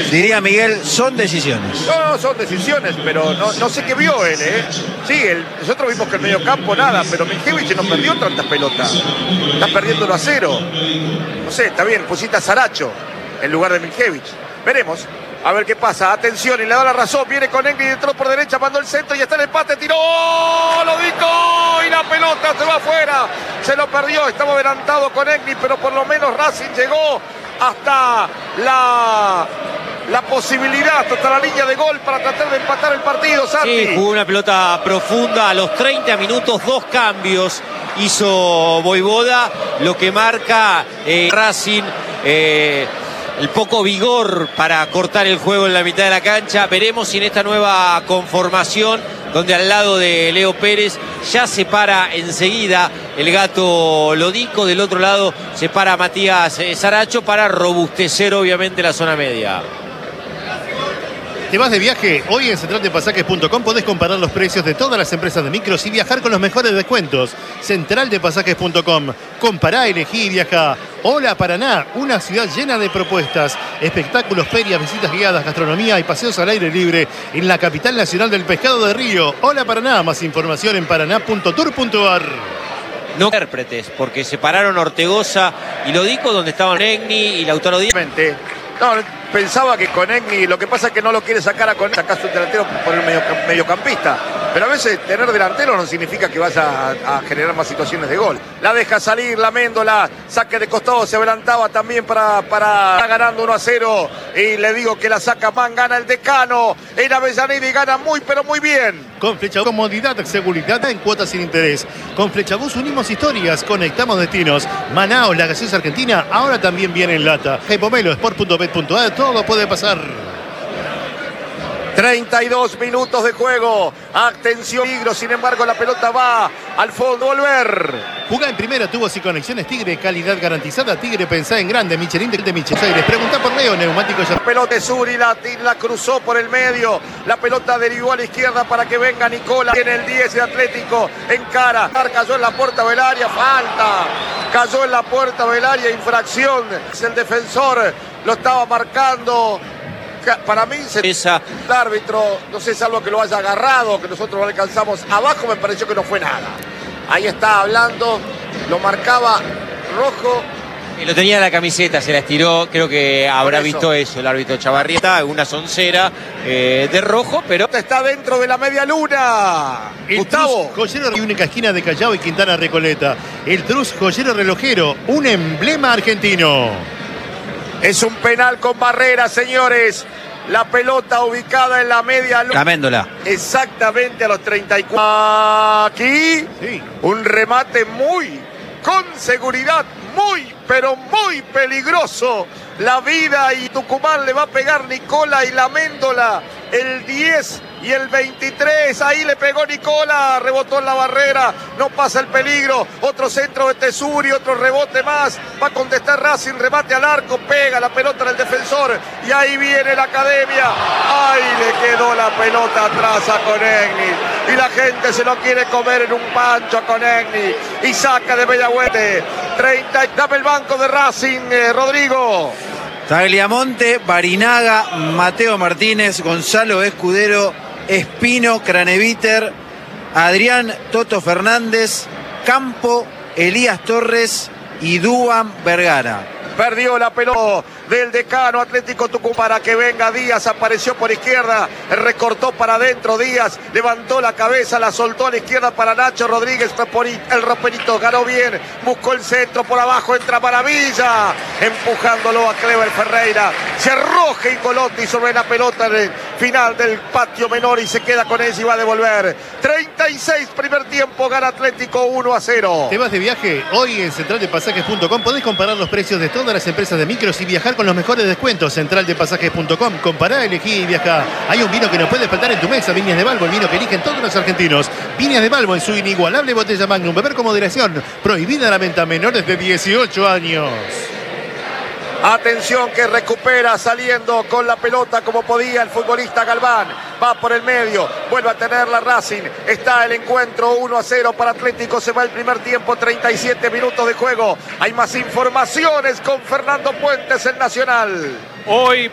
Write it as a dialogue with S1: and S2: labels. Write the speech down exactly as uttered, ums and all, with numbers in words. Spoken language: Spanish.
S1: Diría Miguel, son decisiones.
S2: No, no, son decisiones, pero no, no sé qué vio él, ¿eh? Sí, el, nosotros vimos que el mediocampo nada, pero Miljevich no perdió tantas pelotas. Está perdiendo uno a cero. No sé, está bien, pusiste a Saracho en lugar de Miljevich. Veremos. A ver qué pasa. Atención, y le da la razón. Viene con Egni, entró por derecha, mandó el centro y está el empate. Tiró, lo dijo y la pelota se va afuera. Se lo perdió. Estaba adelantado con Egni, pero por lo menos Racing llegó hasta la, la posibilidad, hasta la línea de gol para tratar de empatar el partido. Santi.
S3: Sí, jugó una pelota profunda a los treinta minutos, dos cambios hizo Voivoda, lo que marca eh, Racing. Eh, El poco vigor para cortar el juego en la mitad de la cancha. Veremos si en esta nueva conformación, donde al lado de Leo Pérez ya se para enseguida el gato Lodico. Del otro lado se para Matías Saracho para robustecer obviamente la zona media.
S4: ¿Te vas de viaje? Hoy en central de pasajes punto com podés comparar los precios de todas las empresas de micros y viajar con los mejores descuentos. central de pasajes punto com. Compará, elegí y viajá. Hola Paraná, una ciudad llena de propuestas, espectáculos, ferias, visitas guiadas, gastronomía y paseos al aire libre en la capital nacional del pescado de Río. Hola Paraná, más información en paraná punto tour punto ar.
S3: No intérpretes, porque separaron Ortegoza y Lodico, donde estaban Egni y Lautaro Díaz.
S2: No, pensaba que con Egni, lo que pasa es que no lo quiere sacar a Conegni, sacás un delantero por el medio, mediocampista. Pero a veces tener delantero no significa que vas a, a generar más situaciones de gol. La deja salir, la Méndola, saque de costado, se adelantaba también para, para está ganando uno a cero. Y le digo que la saca Man, gana el Decano en Avellaneda y gana muy, pero muy bien.
S4: Con Flechabús, comodidad, seguridad en cuotas sin interés. Con Flechabús unimos historias, conectamos destinos. Manaos, la gaseosa argentina, ahora también viene en lata. Pomelo, sport punto bet punto a, todo puede pasar.
S2: treinta y dos minutos de juego. Atención, peligro. Sin embargo, la pelota va al fondo. Volver.
S4: Jugá en primera, tubos y conexiones Tigre, calidad garantizada. Tigre, pensá en grande. Michelin de Michel Aires. Preguntá por Leo, neumático ya.
S2: La pelota de Suri, la, la cruzó por el medio. La pelota derivó a la izquierda para que venga Nicola. Tiene el diez de Atlético en cara. Cayó en la puerta del área. Falta. Cayó en la puerta del área. Infracción. El defensor lo estaba marcando. Para mí, se...
S3: Esa.
S2: el árbitro, no sé, salvo que lo haya agarrado, que nosotros lo alcanzamos abajo, me pareció que no fue nada. Ahí está hablando, lo marcaba rojo.
S3: Y lo tenía en la camiseta, se la estiró, creo que habrá
S2: eso.
S3: visto eso el árbitro Chavarrieta, una soncera eh, de rojo, pero...
S2: Está dentro de la media luna.
S4: El
S2: Gustavo.
S4: Trus joyero y única esquina de Callao y Quintana Recoleta. El Trus joyero relojero, un emblema argentino.
S2: Es un penal con barrera, señores. La pelota ubicada en la media luna.
S3: La Méndola.
S2: Exactamente a los treinta y cuatro. Aquí,
S4: Sí.
S2: un remate muy, con seguridad, muy, pero muy peligroso. La vida y Tucumán le va a pegar Nicola y la Méndola. El diez y el veintitrés, ahí le pegó Nicola, rebotó en la barrera, no pasa el peligro, otro centro de Tesuri, otro rebote más, va a contestar Racing, remate al arco, pega la pelota en el defensor, y ahí viene la Academia, ahí le quedó la pelota atrás a Conegni, y la gente se lo quiere comer en un pancho a Conegni, y saca de Bellahuete, treinta, dame el banco de Racing, eh, Rodrigo.
S1: Tagliamonte, Barinaga, Mateo Martínez, Gonzalo Escudero, Espino, Craneviter, Adrián Toto Fernández, Campo, Elías Torres y Duan Vergara.
S2: Perdió la pelota del Decano Atlético Tucumán para que venga Díaz, apareció por izquierda, recortó para adentro Díaz, levantó la cabeza, la soltó a la izquierda para Nacho Rodríguez, el roperito ganó bien, buscó el centro por abajo, entra Maravilla, empujándolo a Clever Ferreira, se arroja Incolotti sobre la pelota en el final del patio menor y se queda con ella y va a devolver. treinta y seis primer tiempo, gana Atlético uno a cero.
S4: ¿Te vas de viaje? Hoy en central de pasajes punto com podés comparar los precios de todas las empresas de micros y viajar con los mejores descuentos. central de pasajes punto com. Compará, elegí y viajá. Hay un vino que no puede faltar en tu mesa. Viñas de Balbo, el vino que eligen todos los argentinos. Viñas de Balbo en su inigualable botella Magnum. Beber con moderación. Prohibida la venta a menores de dieciocho años.
S2: Atención que recupera saliendo con la pelota como podía el futbolista Galván. Va por el medio, vuelve a tener la Racing. Está el encuentro uno a cero para Atlético. Se va el primer tiempo, treinta y siete minutos de juego. Hay más informaciones con Fernando Puentes en Nacional.
S5: Hoy